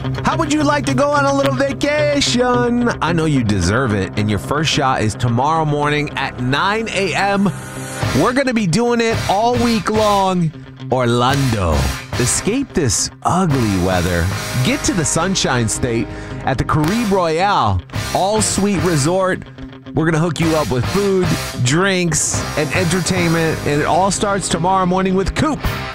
How would you like to go on a little vacation? I know you deserve it, and your first shot is tomorrow morning at 9 a.m. We're going to be doing it all week long. Orlando. Escape this ugly weather. Get to the Sunshine State at the Caribe Royale all-suite resort. We're going to hook you up with food, drinks, and entertainment, and it all starts tomorrow morning with Coop